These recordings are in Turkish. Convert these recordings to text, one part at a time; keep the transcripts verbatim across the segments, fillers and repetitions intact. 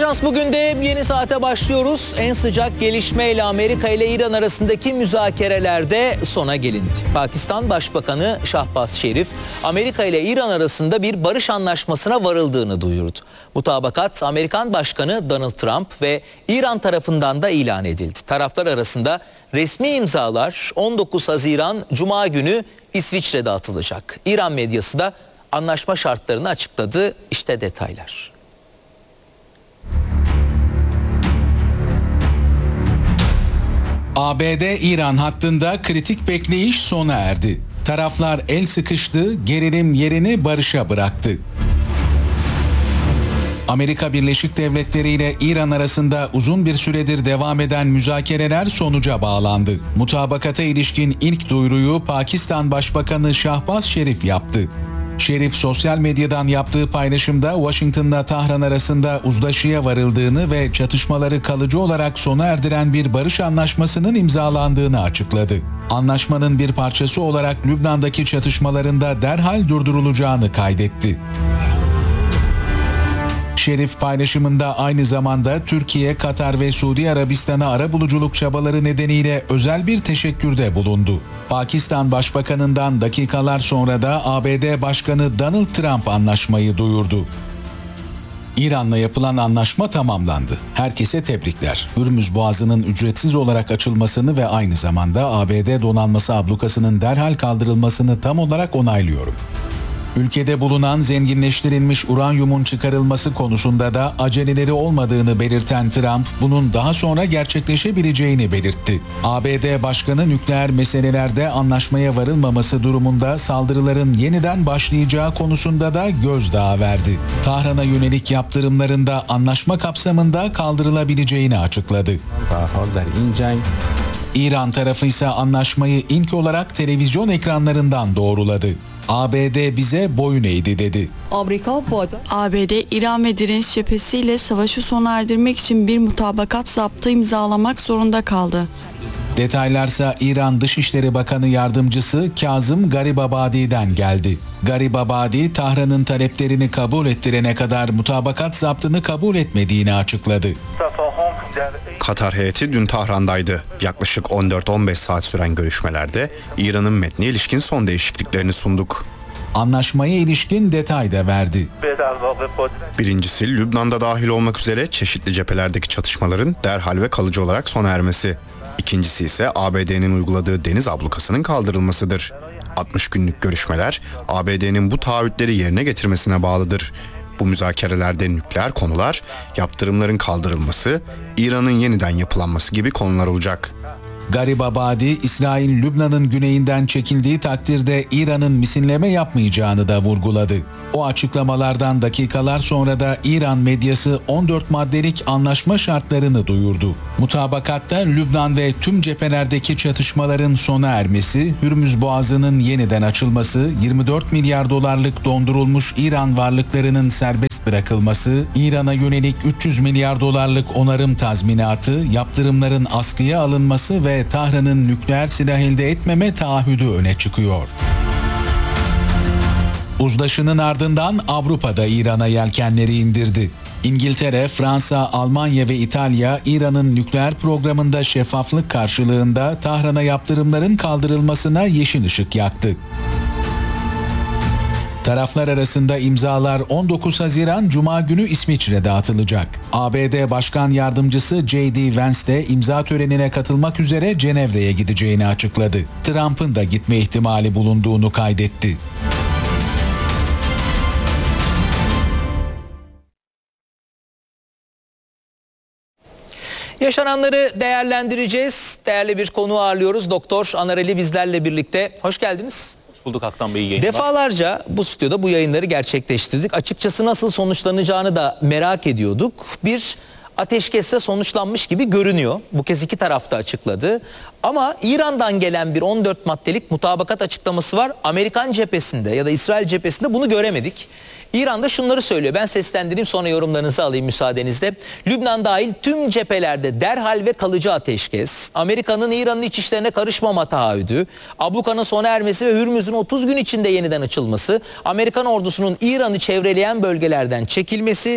Ajans bugün de yeni saate başlıyoruz. En sıcak gelişmeyle Amerika ile İran arasındaki müzakerelerde sona gelindi. Pakistan Başbakanı Şahbaz Şerif, Amerika ile İran arasında bir barış anlaşmasına varıldığını duyurdu. Mutabakat Amerikan Başkanı Donald Trump ve İran tarafından da ilan edildi. Taraflar arasında resmi imzalar on dokuz Haziran Cuma günü İsviçre'de atılacak. İran medyası da anlaşma şartlarını açıkladı. İşte detaylar. A B D-İran hattında kritik bekleyiş sona erdi. Taraflar el sıkıştı, gerilim yerini barışa bıraktı. Amerika Birleşik Devletleri ile İran arasında uzun bir süredir devam eden müzakereler sonuca bağlandı. Mutabakata ilişkin ilk duyuruyu Pakistan Başbakanı Şahbaz Şerif yaptı. Şerif sosyal medyadan yaptığı paylaşımda Washington'la Tahran arasında uzlaşıya varıldığını ve çatışmaları kalıcı olarak sona erdiren bir barış anlaşmasının imzalandığını açıkladı. Anlaşmanın bir parçası olarak Lübnan'daki çatışmaların da derhal durdurulacağını kaydetti. Şerif paylaşımında aynı zamanda Türkiye, Katar ve Suudi Arabistan'a arabuluculuk çabaları nedeniyle özel bir teşekkürde bulundu. Pakistan Başbakanı'ndan dakikalar sonra da A B D Başkanı Donald Trump anlaşmayı duyurdu. İran'la yapılan anlaşma tamamlandı. Herkese tebrikler. Hürmüz Boğazı'nın ücretsiz olarak açılmasını ve aynı zamanda A B D donanması ablukasının derhal kaldırılmasını tam olarak onaylıyorum. Ülkede bulunan zenginleştirilmiş uranyumun çıkarılması konusunda da aceleleri olmadığını belirten Trump, bunun daha sonra gerçekleşebileceğini belirtti. A B D Başkanı nükleer meselelerde anlaşmaya varılmaması durumunda saldırıların yeniden başlayacağı konusunda da gözdağı verdi. Tahran'a yönelik yaptırımların da anlaşma kapsamında kaldırılabileceğini açıkladı. İran tarafı ise anlaşmayı ilk olarak televizyon ekranlarından doğruladı. A B D bize boyun eğdi dedi. A B D, İran ve direnç cephesiyle savaşı sona erdirmek için bir mutabakat zaptı imzalamak zorunda kaldı. Detaylarsa İran Dışişleri Bakanı Yardımcısı Kazım Garibabadi'den geldi. Garibabadi, Tahran'ın taleplerini kabul ettirene kadar mutabakat zaptını kabul etmediğini açıkladı. Katar heyeti dün Tahran'daydı. Yaklaşık on dört on beş saat süren görüşmelerde İran'ın metnine ilişkin son değişikliklerini sunduk. Anlaşmaya ilişkin detay da verdi. Birincisi, Lübnan'da dahil olmak üzere çeşitli cephelerdeki çatışmaların derhal ve kalıcı olarak sona ermesi. İkincisi ise A B D'nin uyguladığı deniz ablukasının kaldırılmasıdır. altmış günlük görüşmeler A B D'nin bu taahhütleri yerine getirmesine bağlıdır. Bu müzakerelerde nükleer konular, yaptırımların kaldırılması, İran'ın yeniden yapılanması gibi konular olacak. Garibabadi, İsrail Lübnan'ın güneyinden çekildiği takdirde İran'ın misilleme yapmayacağını da vurguladı. O açıklamalardan dakikalar sonra da İran medyası on dört maddelik anlaşma şartlarını duyurdu. Mutabakatta Lübnan ve tüm cephelerdeki çatışmaların sona ermesi, Hürmüz Boğazı'nın yeniden açılması, yirmi dört milyar dolarlık dondurulmuş İran varlıklarının serbest bırakılması, İran'a yönelik üç yüz milyar dolarlık onarım tazminatı, yaptırımların askıya alınması ve Tahran'ın nükleer silah elde etmeme taahhüdü öne çıkıyor. Uzlaşının ardından Avrupa'da İran'a yelkenleri indirdi. İngiltere, Fransa, Almanya ve İtalya, İran'ın nükleer programında şeffaflık karşılığında Tahran'a yaptırımların kaldırılmasına yeşil ışık yaktı. Taraflar arasında imzalar on dokuz Haziran Cuma günü İsviçre'de atılacak. A B D Başkan Yardımcısı J D Vance de imza törenine katılmak üzere Cenevre'ye gideceğini açıkladı. Trump'ın da gitme ihtimali bulunduğunu kaydetti. Yaşananları değerlendireceğiz. Değerli bir konu ağırlıyoruz. Doktor Anareli bizlerle birlikte. Hoş geldiniz. Hoş bulduk Haktan Bey, iyi yayınlar. Defalarca bu stüdyoda bu yayınları gerçekleştirdik. Açıkçası nasıl sonuçlanacağını da merak ediyorduk. Bir ateşkesle sonuçlanmış gibi görünüyor. Bu kez iki taraf da açıkladı. Ama İran'dan gelen bir on dört maddelik mutabakat açıklaması var. Amerikan cephesinde ya da İsrail cephesinde bunu göremedik. İran'da şunları söylüyor. Ben seslendireyim, sonra yorumlarınızı alayım müsaadenizle. Lübnan dahil tüm cephelerde derhal ve kalıcı ateşkes, Amerika'nın İran'ın iç işlerine karışmama taahhüdü, ablukanın sona ermesi ve Hürmüz'ün otuz gün içinde yeniden açılması, Amerikan ordusunun İran'ı çevreleyen bölgelerden çekilmesi,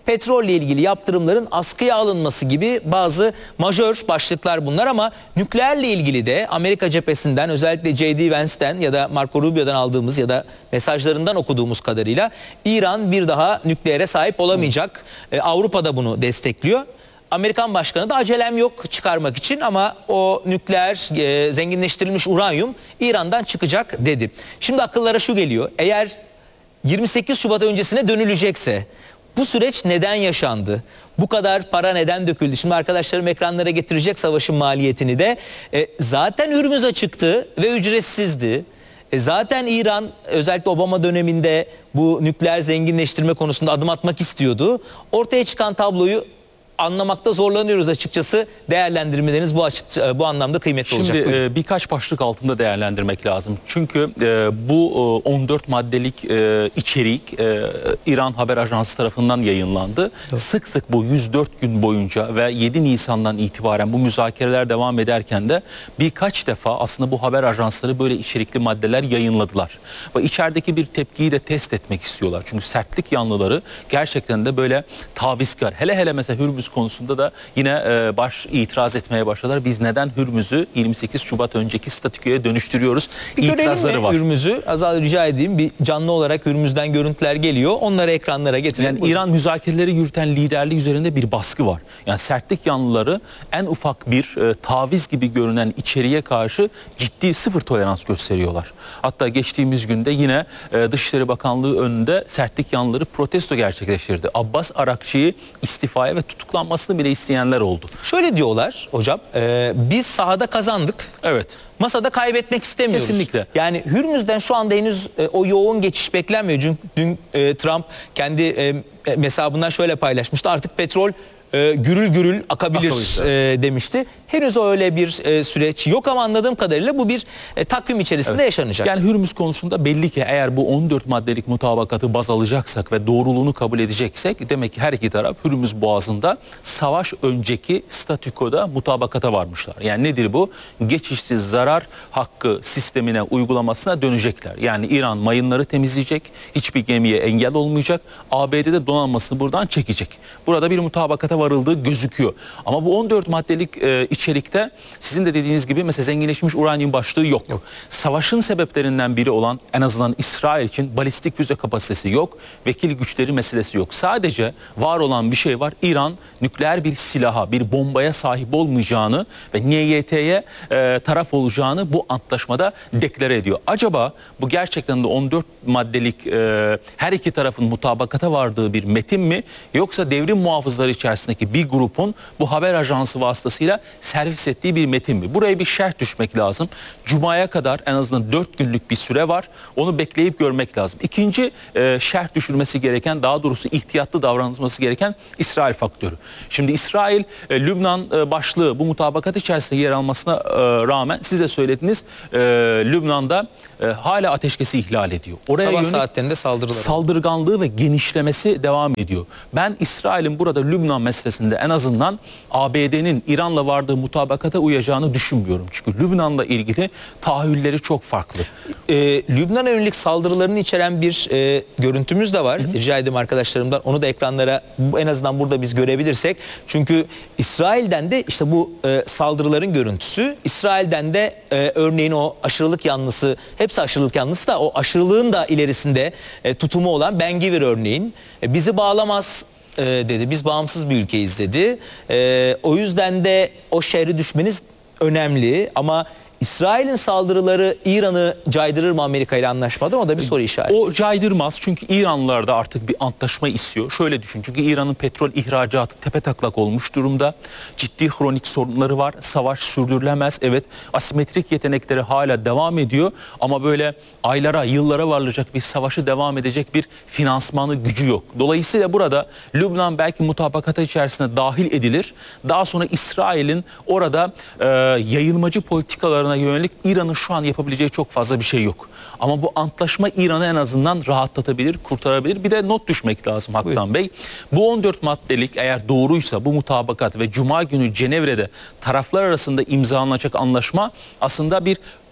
petrolle ilgili yaptırımların askıya alınması gibi bazı majör başlıklar bunlar ama nükleerle ilgili de Amerika cephesinden özellikle J D Vance'den ya da Marco Rubio'dan aldığımız ya da mesajlarından okuduğumuz kadarıyla İran bir daha nükleere sahip olamayacak. Ee, Avrupa da bunu destekliyor. Amerikan başkanı da acelem yok çıkarmak için ama o nükleer e, zenginleştirilmiş uranyum İran'dan çıkacak dedi. Şimdi akıllara şu geliyor. Eğer yirmi sekiz Şubat öncesine dönülecekse bu süreç neden yaşandı? Bu kadar para neden döküldü? Şimdi arkadaşlarım ekranlara getirecek savaşın maliyetini de. E, zaten Hürmüz açıktı ve ücretsizdi. E, zaten İran özellikle Obama döneminde bu nükleer zenginleştirme konusunda adım atmak istiyordu. Ortaya çıkan tabloyu anlamakta zorlanıyoruz açıkçası. Değerlendirmeleriniz bu açıkça, bu anlamda kıymetli Şimdi olacak. e, birkaç başlık altında değerlendirmek lazım. Çünkü e, bu e, on dört maddelik e, içerik e, İran Haber Ajansı tarafından yayınlandı. Evet. Sık sık bu yüz dört gün boyunca ve yedi Nisan'dan itibaren bu müzakereler devam ederken de birkaç defa aslında bu haber ajansları böyle içerikli maddeler yayınladılar. Ve içerideki bir tepkiyi de test etmek istiyorlar. Çünkü sertlik yanlıları gerçekten de böyle tavizkar. Hele hele mesela Hürmüz konusunda da yine e, baş itiraz etmeye başladılar. Biz neden Hürmüz'ü yirmi sekiz Şubat önceki statükoya dönüştürüyoruz? Bir İtirazları görelim mi var. Hürmüz'ü? Azal rica edeyim. Bir canlı olarak Hürmüz'den görüntüler geliyor. Onları ekranlara getirelim. Yani İran müzakereleri yürüten liderliği üzerinde bir baskı var. Yani sertlik yanlıları en ufak bir e, taviz gibi görünen içeriğe karşı ciddi sıfır tolerans gösteriyorlar. Hatta geçtiğimiz günde yine e, Dışişleri Bakanlığı önünde sertlik yanlıları protesto gerçekleştirdi. Abbas Arakçı'yı istifaya ve tutuklanmasını bile isteyenler oldu. Şöyle diyorlar hocam, e, biz sahada kazandık. Evet. Masada kaybetmek istemiyoruz. Kesinlikle. Yani Hürmüz'den şu anda henüz e, o yoğun geçiş beklenmiyor. Çünkü dün e, Trump kendi e, hesabından şöyle paylaşmıştı. Artık petrol e, gürül gürül akabilir e, demişti. Henüz öyle bir e, süreç yok ama anladığım kadarıyla bu bir e, takvim içerisinde Evet. yaşanacak. Yani Hürmüz konusunda belli ki eğer bu on dört maddelik mutabakatı baz alacaksak ve doğruluğunu kabul edeceksek demek ki her iki taraf Hürmüz Boğazı'nda savaş önceki statükoda mutabakata varmışlar. Yani nedir bu? Geçişsiz zarar hakkı sistemine uygulamasına dönecekler. Yani İran mayınları temizleyecek, hiçbir gemiye engel olmayacak, A B D'de donanmasını buradan çekecek. Burada bir mutabakata varıldığı gözüküyor. Ama bu on dört maddelik e, içerikte sizin de dediğiniz gibi mesela zenginleşmiş uranyum başlığı yok. yok. Savaşın sebeplerinden biri olan en azından İsrail için balistik füze kapasitesi yok. Vekil güçleri meselesi yok. Sadece var olan bir şey var. İran nükleer bir silaha, bir bombaya sahip olmayacağını ve N Y T'ye e, taraf olacağını bu antlaşmada deklare ediyor. Acaba bu gerçekten de on dört maddelik e, her iki tarafın mutabakata vardığı bir metin mi? Yoksa devrim muhafızları içerisindeki bir grubun bu haber ajansı vasıtasıyla servis ettiği bir metin mi? Buraya bir şerh düşmek lazım. Cuma'ya kadar en azından dört günlük bir süre var. Onu bekleyip görmek lazım. İkinci e, şerh düşürmesi gereken, daha doğrusu ihtiyatlı davranılması gereken İsrail faktörü. Şimdi İsrail, e, Lübnan e, başlığı bu mutabakat içerisinde yer almasına e, rağmen siz de söylediniz e, Lübnan'da e, hala ateşkesi ihlal ediyor. Oraya Sabah yönelik saatlerinde saldırılar. saldırganlığı ve genişlemesi devam ediyor. Ben İsrail'in burada Lübnan meselesinde en azından A B D'nin İran'la vardığı mutabakata uyacağını düşünmüyorum. Çünkü Lübnan'la ilgili tahayyülleri çok farklı. Ee, Lübnan'a yönelik saldırılarını içeren bir e, görüntümüz de var. Hı hı. Rica edeyim arkadaşlarımdan. Onu da ekranlara en azından burada biz görebilirsek. Çünkü İsrail'den de işte bu e, saldırıların görüntüsü. İsrail'den de e, örneğin o aşırılık yanlısı, hepsi aşırılık yanlısı da o aşırılığın da ilerisinde e, tutumu olan Ben Gvir örneğin. E, bizi bağlamaz e, dedi. Biz bağımsız bir ülkeyiz dedi. E, o yüzden de o şehre düşmeniz önemli ama İsrail'in saldırıları İran'ı caydırır mı Amerika ile anlaşmadan? O da bir soru işareti. O caydırmaz çünkü İranlılar da artık bir antlaşma istiyor. Şöyle düşün, çünkü İran'ın petrol ihracatı tepetaklak olmuş durumda. Ciddi kronik sorunları var. Savaş sürdürülemez. Evet, asimetrik yetenekleri hala devam ediyor ama böyle aylara, yıllara varılacak bir savaşı devam edecek bir finansmanı, gücü yok. Dolayısıyla burada Lübnan belki mutabakata içerisine dahil edilir. Daha sonra İsrail'in orada e, yayılmacı politikalarına yönelik İran'ın şu an yapabileceği çok fazla bir şey yok. Ama bu antlaşma İran'ı en azından rahatlatabilir, kurtarabilir. Bir de not düşmek lazım Haktan Buyurun. Bey. Bu on dört maddelik eğer doğruysa bu mutabakat ve Cuma günü Cenevre'de taraflar arasında imzalanacak anlaşma aslında bir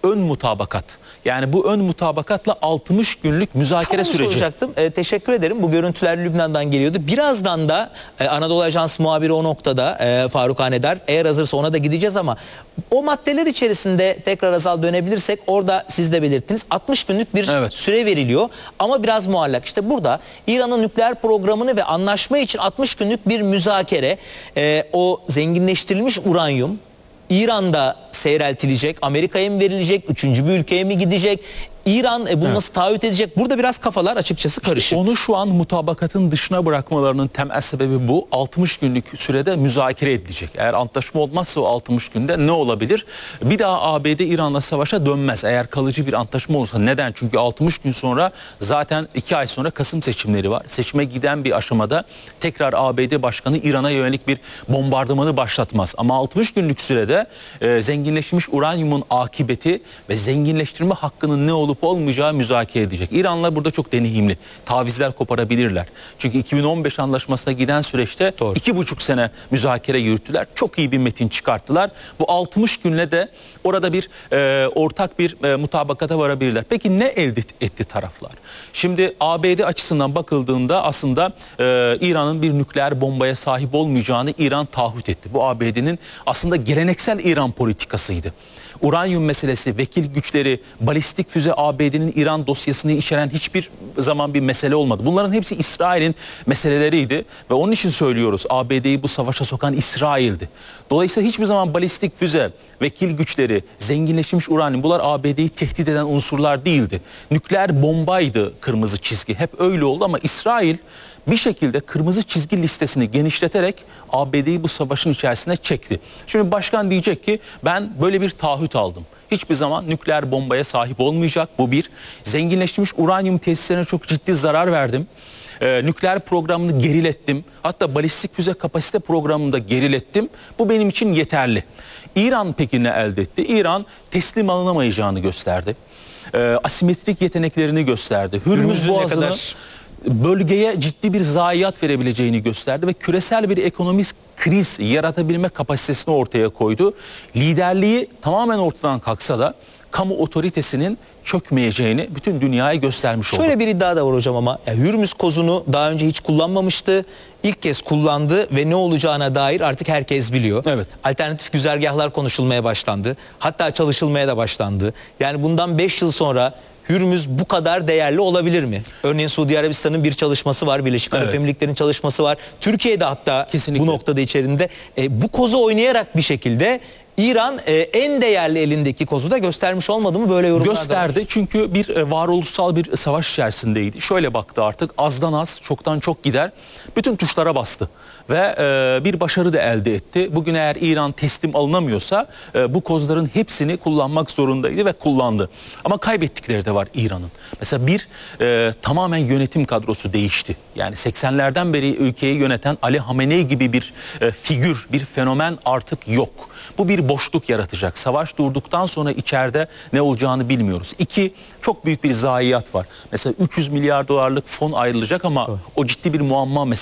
ön mutabakat. Yani bu ön mutabakatla altmış günlük müzakere Tam onu süreci. soracaktım. E, teşekkür ederim. Bu görüntüler Lübnan'dan geliyordu. Birazdan da e, Anadolu Ajansı muhabiri o noktada e, Faruk Hanedar. Eğer hazırsa ona da gideceğiz ama o maddeler içerisinde tekrar Azal dönebilirsek orada siz de belirttiniz. altmış günlük bir Evet. süre veriliyor ama biraz muallak. İşte burada İran'ın nükleer programını ve anlaşma için altmış günlük bir müzakere. E, o zenginleştirilmiş uranyum İran'da seyreltilecek, Amerika'ya mı verilecek, üçüncü bir ülkeye mi gidecek? İran e, bunu Evet. nasıl taahhüt edecek? Burada biraz kafalar açıkçası karışık. Onu şu an mutabakatın dışına bırakmalarının temel sebebi bu. altmış günlük sürede müzakere edilecek. Eğer antlaşma olmazsa o altmış günde ne olabilir? Bir daha A B D İran'la savaşa dönmez. Eğer kalıcı bir antlaşma olursa. Neden? Çünkü altmış gün sonra zaten iki ay sonra Kasım seçimleri var. Seçime giden bir aşamada tekrar A B D Başkanı İran'a yönelik bir bombardımanı başlatmaz. Ama altmış günlük sürede e, zenginleşmiş uranyumun akıbeti ve zenginleştirme hakkının ne olup olmayacağı müzakere edecek. İran'la burada çok deneyimli. Tavizler koparabilirler. Çünkü iki bin on beş anlaşmasına giden süreçte Doğru. iki buçuk sene müzakere yürüttüler. Çok iyi bir metin çıkarttılar. Bu altmış günle de orada bir e, ortak bir e, mutabakata varabilirler. Peki ne elde etti taraflar? Şimdi A B D açısından bakıldığında aslında e, İran'ın bir nükleer bombaya sahip olmayacağını İran taahhüt etti. Bu A B D'nin aslında geleneksel İran politikasıydı. Uranyum meselesi, vekil güçleri, balistik füze A B D'nin İran dosyasını içeren hiçbir zaman bir mesele olmadı. Bunların hepsi İsrail'in meseleleriydi ve onun için söylüyoruz A B D'yi bu savaşa sokan İsrail'di. Dolayısıyla hiçbir zaman balistik füze, vekil güçleri, zenginleşmiş uranyum bunlar A B D'yi tehdit eden unsurlar değildi. Nükleer bombaydı kırmızı çizgi. Hep öyle oldu ama İsrail bir şekilde kırmızı çizgi listesini genişleterek A B D'yi bu savaşın içerisine çekti. Şimdi başkan diyecek ki ben böyle bir taahhüt aldım. Hiçbir zaman nükleer bombaya sahip olmayacak, bu bir. Zenginleştirilmiş uranyum tesislerine çok ciddi zarar verdim. Ee, nükleer programını gerilettim. Hatta balistik füze kapasite programını da gerilettim. Bu benim için yeterli. İran peki ne elde etti? İran teslim alınamayacağını gösterdi. Ee, asimetrik yeteneklerini gösterdi. Hürmüz Hürmüz'ün ne Boğazı'nı kadar- bölgeye ciddi bir zayiat verebileceğini gösterdi ve küresel bir ekonomik kriz yaratabilme kapasitesini ortaya koydu. Liderliği tamamen ortadan kalksa da kamu otoritesinin çökmeyeceğini bütün dünyaya göstermiş oldu. Şöyle bir iddia da var hocam ama ya, Hürmüz kozunu daha önce hiç kullanmamıştı. İlk kez kullandı ve ne olacağına dair artık herkes biliyor. Evet. Alternatif güzergahlar konuşulmaya başlandı. Hatta çalışılmaya da başlandı. Yani bundan beş yıl sonra Hürmüz bu kadar değerli olabilir mi? Örneğin Suudi Arabistan'ın bir çalışması var, Birleşik Arap Evet. Emirlikleri'nin çalışması var. Türkiye'de hatta Kesinlikle. bu noktada içerisinde e, bu kozu oynayarak bir şekilde İran e, en değerli elindeki kozu da göstermiş olmadı mı? Böyle yorumlar da var. Gösterdi çünkü bir e, varoluşsal bir savaş içerisindeydi. Şöyle baktı artık azdan az çoktan çok gider. Bütün tuşlara bastı ve e, bir başarı da elde etti. Bugün eğer İran teslim alınamıyorsa e, bu kozların hepsini kullanmak zorundaydı ve kullandı. Ama kaybettikleri de var İran'ın. Mesela bir e, tamamen yönetim kadrosu değişti. Yani seksenlerden beri ülkeyi yöneten Ali Hamenei gibi bir e, figür, bir fenomen artık yok. Bu bir boşluk yaratacak. Savaş durduktan sonra içeride ne olacağını bilmiyoruz. İki, çok büyük bir zayiat var. Mesela üç yüz milyar dolarlık fon ayrılacak ama o ciddi bir muamma meselesi.